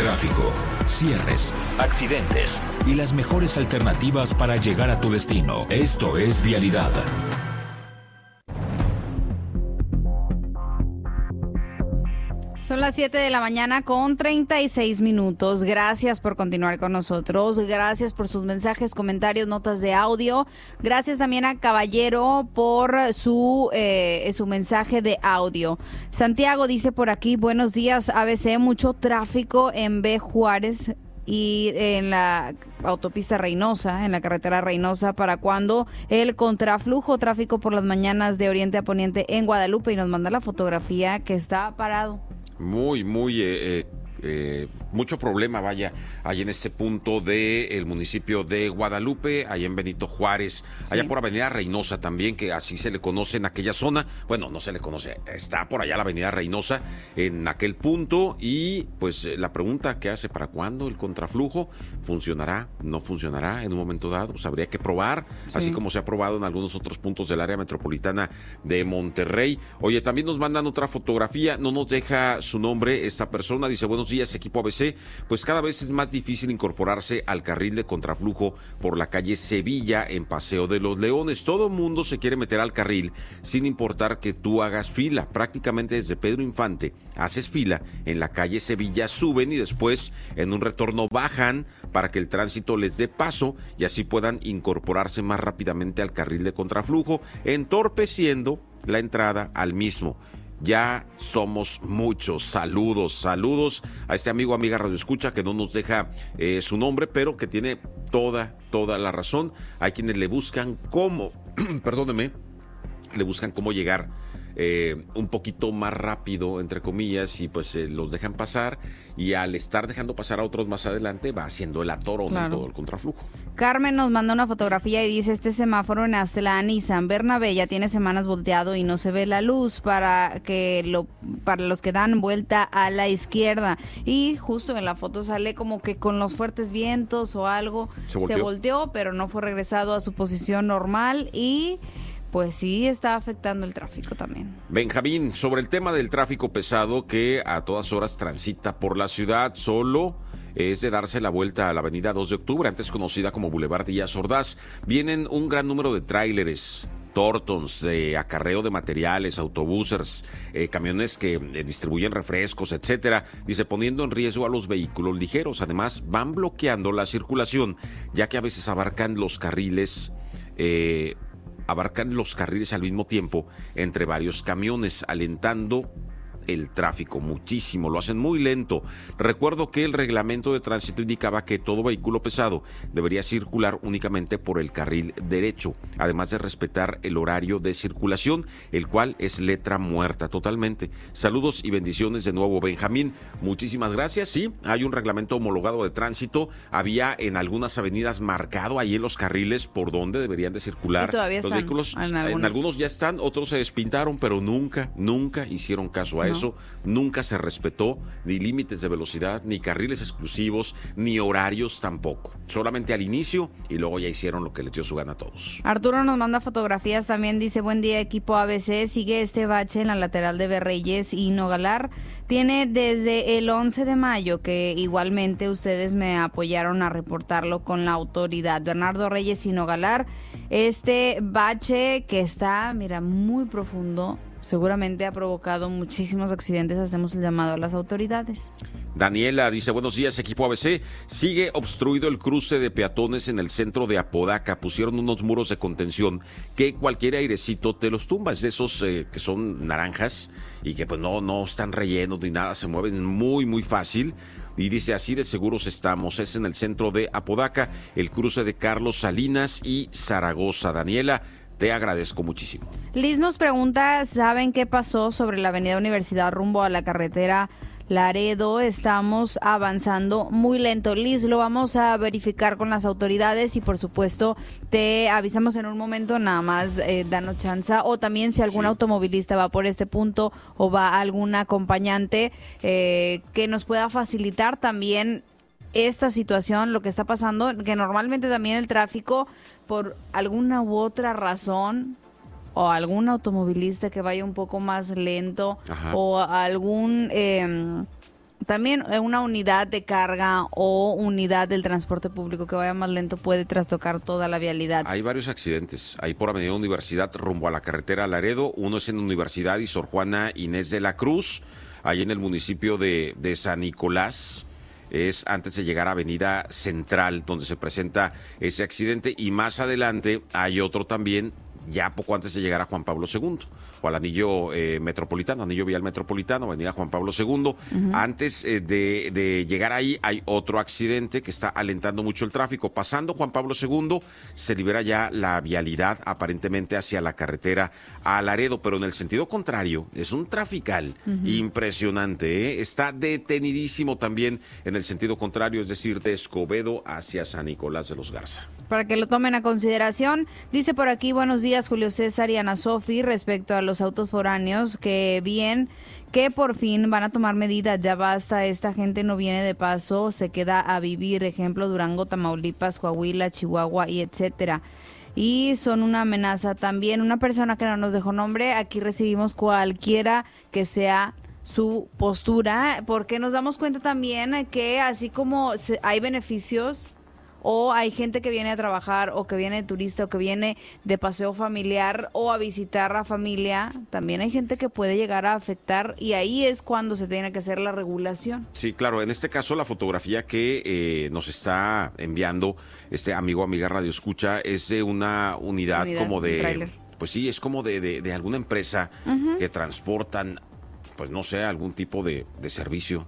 Tráfico, cierres, accidentes y las mejores alternativas para llegar a tu destino. Esto es Vialidad. Son las 7 de la mañana con 36 minutos. Gracias por continuar con nosotros. Gracias por sus mensajes, comentarios, notas de audio. Gracias también a Caballero por su mensaje de audio. Santiago dice por aquí, buenos días, ABC, mucho tráfico en B. Juárez y en la autopista Reynosa, en la carretera Reynosa, para cuando el contraflujo, tráfico por las mañanas de oriente a poniente en Guadalupe, y nos manda la fotografía que está parado. Mucho problema, vaya, ahí en este punto del municipio de Guadalupe, ahí en Benito Juárez, sí. Allá por Avenida Reynosa también, que así se le conoce en aquella zona. Bueno, no se le conoce, está por allá la Avenida Reynosa, en aquel punto, y pues la pregunta que hace, ¿para cuándo el contraflujo? ¿Funcionará? ¿No funcionará en un momento dado? Pues habría que probar, sí. Así como se ha probado en algunos otros puntos del área metropolitana de Monterrey. Oye, también nos mandan otra fotografía, no nos deja su nombre esta persona, dice, buenos días, equipo ABC. Pues cada vez es más difícil incorporarse al carril de contraflujo por la calle Sevilla en Paseo de los Leones. Todo el mundo se quiere meter al carril sin importar que tú hagas fila. Prácticamente desde Pedro Infante haces fila en la calle Sevilla, suben y después en un retorno bajan para que el tránsito les dé paso y así puedan incorporarse más rápidamente al carril de contraflujo, entorpeciendo la entrada al mismo. Ya somos muchos. Saludos a este amigo, amiga Radio Escucha, que no nos deja su nombre, pero que tiene toda la razón. Hay quienes le buscan cómo, le buscan cómo llegar un poquito más rápido, entre comillas, y pues los dejan pasar, y al estar dejando pasar a otros más adelante va haciendo el atorón, claro, en todo el contraflujo. Carmen nos manda una fotografía y dice, este semáforo en Aztlán y San Bernabé ya tiene semanas volteado y no se ve la luz para los que dan vuelta a la izquierda, y justo en la foto sale como que con los fuertes vientos o algo se volteó, pero no fue regresado a su posición normal, y pues sí está afectando el tráfico también. Benjamín, sobre el tema del tráfico pesado que a todas horas transita por la ciudad, solo es de darse la vuelta a la avenida 2 de octubre, antes conocida como Boulevard Díaz Ordaz. Vienen un gran número de tráileres, tortons de acarreo de materiales, autobuses, camiones que distribuyen refrescos, etcétera, dice, poniendo en riesgo a los vehículos ligeros. Además, van bloqueando la circulación, ya que a veces abarcan los carriles al mismo tiempo entre varios camiones, alentando el tráfico muchísimo, lo hacen muy lento. Recuerdo que el reglamento de tránsito indicaba que todo vehículo pesado debería circular únicamente por el carril derecho, además de respetar el horario de circulación, el cual es letra muerta totalmente. Saludos y bendiciones de nuevo, Benjamín. Muchísimas gracias. Sí, hay un reglamento homologado de tránsito. Había en algunas avenidas marcado ahí en los carriles por donde deberían de circular los vehículos. En algunos ya están, otros se despintaron, pero nunca hicieron caso a eso. Nunca se respetó ni límites de velocidad, ni carriles exclusivos, ni horarios tampoco. Solamente al inicio, y luego ya hicieron lo que les dio su gana a todos. Arturo nos manda fotografías también, dice, buen día equipo ABC, sigue este bache en la lateral de Berreyes y Nogalar. Tiene desde el 11 de mayo, que igualmente ustedes me apoyaron a reportarlo con la autoridad. Bernardo Reyes y Nogalar, este bache que está, mira, muy profundo, seguramente ha provocado muchísimos accidentes. Hacemos el llamado a las autoridades. Daniela dice, buenos días equipo ABC, sigue obstruido el cruce de peatones en el centro de Apodaca. Pusieron unos muros de contención que cualquier airecito te los tumba. Es de esos que son naranjas y que pues no están rellenos ni nada, se mueven muy fácil. Y dice, así de seguros estamos. Es en el centro de Apodaca, el cruce de Carlos Salinas y Zaragoza. Daniela, te agradezco muchísimo. Liz nos pregunta, ¿saben qué pasó sobre la avenida Universidad rumbo a la carretera Laredo? Estamos avanzando muy lento. Liz, lo vamos a verificar con las autoridades y por supuesto te avisamos en un momento, nada más danos chance, o también si algún automovilista va por este punto o va algún acompañante que nos pueda facilitar también esta situación, lo que está pasando, que normalmente también el tráfico, por alguna u otra razón, o algún automovilista que vaya un poco más lento, ajá, o algún También una unidad de carga o unidad del transporte público que vaya más lento puede trastocar toda la vialidad. Hay varios accidentes. Ahí por Avenida Universidad rumbo a la carretera Laredo. Uno es en Universidad y Sor Juana Inés de la Cruz, ahí en el municipio de San Nicolás. Es antes de llegar a Avenida Central, donde se presenta ese accidente. Y más adelante hay otro también, ya poco antes de llegar a Juan Pablo II, o al anillo metropolitano, anillo vial metropolitano, avenida Juan Pablo II. Uh-huh. Antes de llegar ahí hay otro accidente que está alentando mucho el tráfico. Pasando Juan Pablo II se libera ya la vialidad aparentemente hacia la carretera a Laredo, pero en el sentido contrario es un trafical impresionante, ¿eh? Está detenidísimo también en el sentido contrario, es decir, de Escobedo hacia San Nicolás de los Garza. Para que lo tomen a consideración, dice por aquí, buenos días Julio César y Ana Sofi, respecto a los autos foráneos, que por fin van a tomar medidas, ya basta, esta gente no viene de paso, se queda a vivir, ejemplo Durango, Tamaulipas, Coahuila, Chihuahua y etcétera. Y son una amenaza también. Una persona que no nos dejó nombre, aquí recibimos cualquiera que sea su postura, porque nos damos cuenta también que así como hay beneficios o hay gente que viene a trabajar o que viene de turista o que viene de paseo familiar o a visitar a familia, también hay gente que puede llegar a afectar y ahí es cuando se tiene que hacer la regulación. Sí, claro, en este caso la fotografía que nos está enviando este amigo, amiga Radio Escucha es de una unidad como de... Trailer. Pues sí, es como de alguna empresa que transportan, pues no sé, algún tipo de servicio.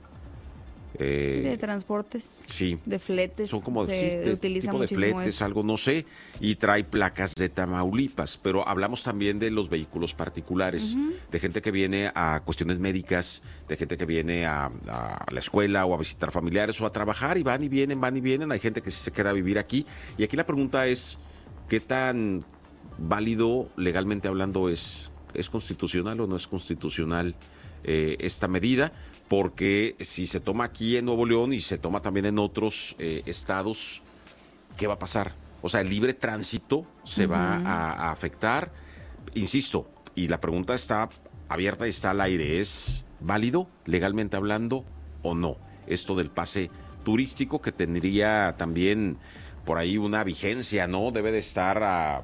De transportes, sí, de fletes, son como utiliza tipo de fletes, eso. Algo no sé, y trae placas de Tamaulipas, pero hablamos también de los vehículos particulares, de gente que viene a cuestiones médicas, de gente que viene a la escuela o a visitar familiares o a trabajar y van y vienen, hay gente que se queda a vivir aquí, y aquí la pregunta es, ¿qué tan válido legalmente hablando es constitucional o no es constitucional esta medida? Porque si se toma aquí en Nuevo León y se toma también en otros estados, ¿qué va a pasar? O sea, el libre tránsito se va a afectar, insisto, y la pregunta está abierta y está al aire, ¿es válido legalmente hablando o no? Esto del pase turístico que tendría también por ahí una vigencia, ¿no? Debe de estar,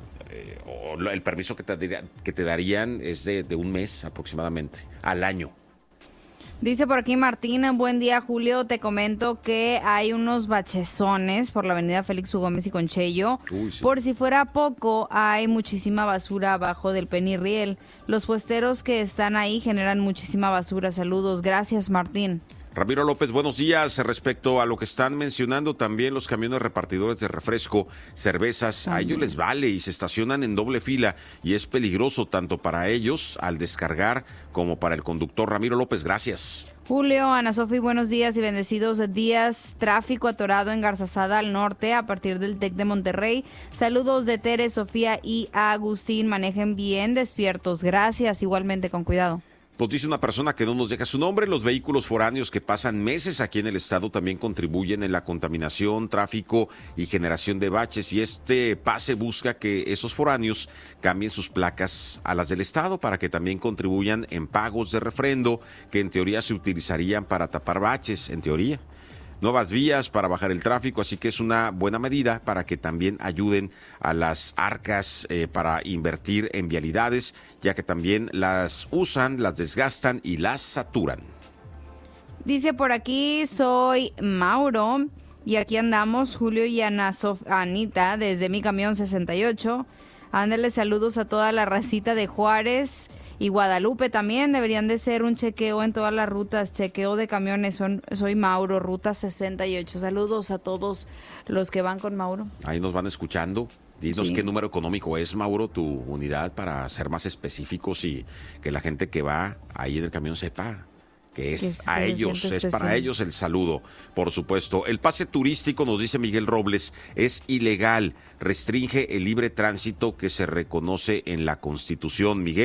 o el permiso que te darían es de un mes aproximadamente, al año. Dice por aquí Martín, buen día Julio, te comento que hay unos bachezones por la avenida Félix U. Gómez y Conchello. Uy, sí. Por si fuera poco, hay muchísima basura abajo del Penirriel. Los puesteros que están ahí generan muchísima basura. Saludos, gracias Martín. Ramiro López, buenos días. Respecto a lo que están mencionando también los camiones repartidores de refresco, cervezas, a ellos les vale y se estacionan en doble fila y es peligroso tanto para ellos al descargar como para el conductor. Ramiro López, gracias. Julio, Ana Sofi, buenos días y bendecidos días. Tráfico atorado en Garzazada al norte a partir del TEC de Monterrey. Saludos de Tere, Sofía y Agustín. Manejen bien despiertos. Gracias, igualmente con cuidado. Nos dice una persona que no nos deja su nombre, los vehículos foráneos que pasan meses aquí en el estado también contribuyen en la contaminación, tráfico y generación de baches, y este pase busca que esos foráneos cambien sus placas a las del estado para que también contribuyan en pagos de refrendo que en teoría se utilizarían para tapar baches, en teoría. Nuevas vías para bajar el tráfico, así que es una buena medida para que también ayuden a las arcas para invertir en vialidades, ya que también las usan, las desgastan y las saturan. Dice por aquí, soy Mauro y aquí andamos, Julio y Anita, desde mi camión 68. Ándale, saludos a toda la racita de Juárez y Guadalupe también. Deberían de ser un chequeo en todas las rutas, chequeo de camiones. Soy Mauro, ruta 68. Saludos a todos los que van con Mauro. Ahí nos van escuchando. Dinos qué número económico es, Mauro, tu unidad, para ser más específicos y que la gente que va ahí en el camión sepa que es a ellos, es para ellos el saludo, por supuesto. El pase turístico, nos dice Miguel Robles, es ilegal, restringe el libre tránsito que se reconoce en la Constitución. Miguel,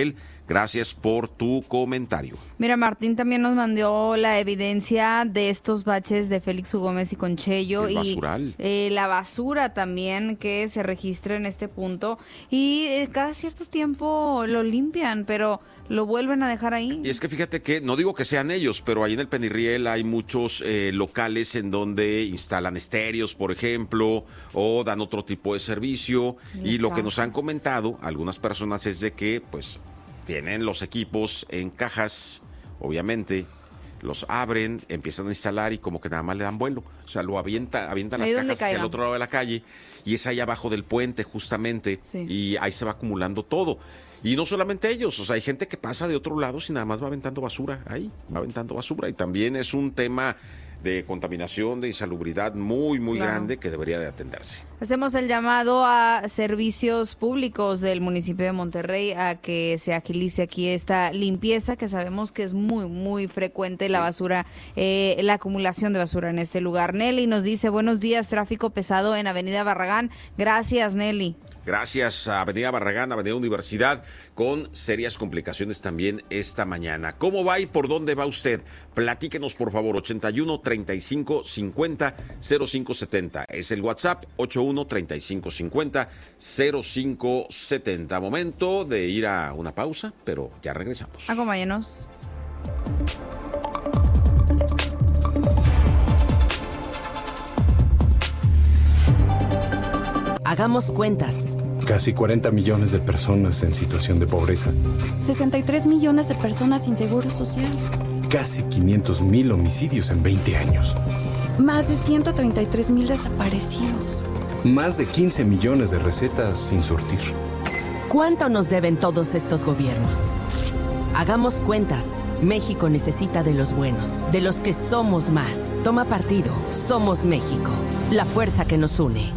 Gracias por tu comentario. Mira, Martín también nos mandó la evidencia de estos baches de Félix U. Gómez y Concheyo. El basural. Y la basura también que se registra en este punto. Y cada cierto tiempo lo limpian, pero lo vuelven a dejar ahí. Y es que fíjate que, no digo que sean ellos, pero ahí en el Penirriel hay muchos locales en donde instalan estéreos, por ejemplo, o dan otro tipo de servicio. Y lo que nos han comentado algunas personas es de que, pues, tienen los equipos en cajas, obviamente, los abren, empiezan a instalar y como que nada más le dan vuelo. O sea, lo avientan las cajas hacia el otro lado de la calle y es ahí abajo del puente justamente, y ahí se va acumulando todo. Y no solamente ellos, o sea, hay gente que pasa de otro lado y nada más va aventando basura ahí, y también es un tema de contaminación, de insalubridad muy grande que debería de atenderse. Hacemos el llamado a servicios públicos del municipio de Monterrey a que se agilice aquí esta limpieza, que sabemos que es muy frecuente la basura, la acumulación de basura en este lugar. Nelly nos dice, buenos días, tráfico pesado en Avenida Barragán. Gracias, Nelly. Gracias a Avenida Barragán, Avenida Universidad, con serias complicaciones también esta mañana. ¿Cómo va y por dónde va usted? Platíquenos, por favor, 81 35 50 05 70. Es el WhatsApp, 81 35 50 05 70. Momento de ir a una pausa, pero ya regresamos. Acompáñenos. Hagamos cuentas. Casi 40 millones de personas en situación de pobreza. 63 millones de personas sin seguro social. Casi 500,000 homicidios en 20 años. Más de 133,000 desaparecidos. Más de 15 millones de recetas sin surtir. ¿Cuánto nos deben todos estos gobiernos? Hagamos cuentas. México necesita de los buenos, de los que somos más. Toma partido. Somos México. La fuerza que nos une.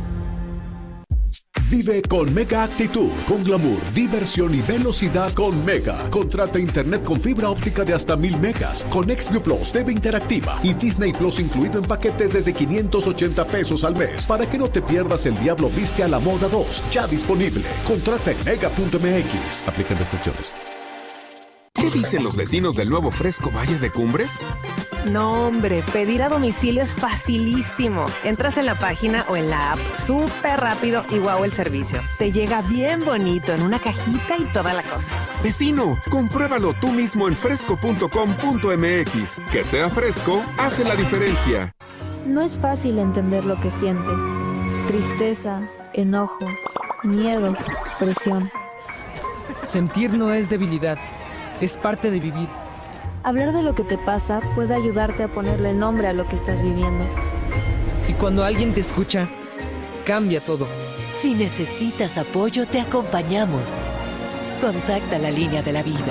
Vive con Mega Actitud, con glamour, diversión y velocidad con Mega. Contrata internet con fibra óptica de hasta 1000 megas, con XView Plus, TV interactiva y Disney Plus incluido en paquetes desde 580 pesos al mes, para que no te pierdas El Diablo Viste a la Moda 2, ya disponible. Contrata en mega.mx. Aplican restricciones. ¿Qué dicen los vecinos del nuevo Fresco Valle de Cumbres? No, hombre, pedir a domicilio es facilísimo. Entras en la página o en la app, súper rápido y guau el servicio. Te llega bien bonito en una cajita y toda la cosa. Vecino, compruébalo tú mismo en fresco.com.mx. Que sea fresco, hace la diferencia. No es fácil entender lo que sientes. Tristeza, enojo, miedo, presión. Sentir no es debilidad. Es parte de vivir. Hablar de lo que te pasa puede ayudarte a ponerle nombre a lo que estás viviendo. Y cuando alguien te escucha, cambia todo. Si necesitas apoyo, te acompañamos. Contacta la línea de la vida.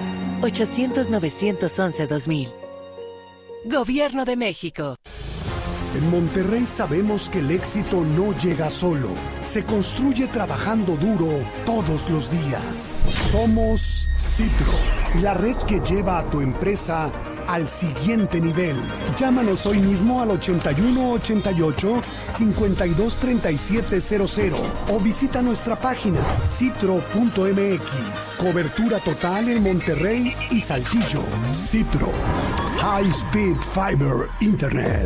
800-911-2000. Gobierno de México. En Monterrey sabemos que el éxito no llega solo. Se construye trabajando duro todos los días. Somos Citro, la red que lleva a tu empresa al siguiente nivel. Llámanos hoy mismo al 8188-523700 o visita nuestra página citro.mx. Cobertura total en Monterrey y Saltillo. Citro. High Speed Fiber Internet.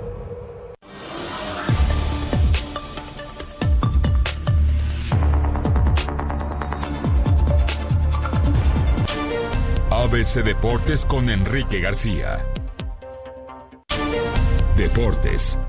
ABC Deportes con Enrique García. Deportes